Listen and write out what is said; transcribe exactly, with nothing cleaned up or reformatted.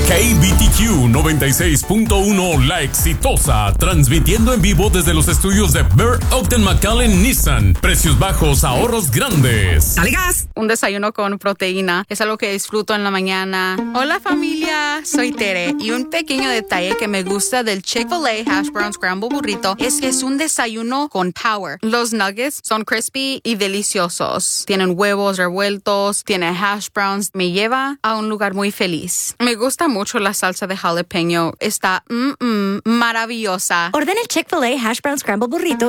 K B T Q noventa y seis punto uno La Exitosa, transmitiendo en vivo desde los estudios de Burr Ogden McAllen Nissan. Precios bajos, ahorros grandes. ¡Dale gas! Un desayuno con proteína es algo que disfruto en la mañana. Hola familia, soy Tere y un pequeño detalle que me gusta del Chick-fil-A Hash Brown Scramble Burrito es que es un desayuno con power. Los nuggets son crispy y deliciosos. Tienen huevos revueltos, tiene hash browns. Me lleva a un lugar muy feliz. Me gusta mucho la salsa de jalapeño. Está mm, mm, maravillosa. Ordena el Chick-fil-A Hash Brown Scramble Burrito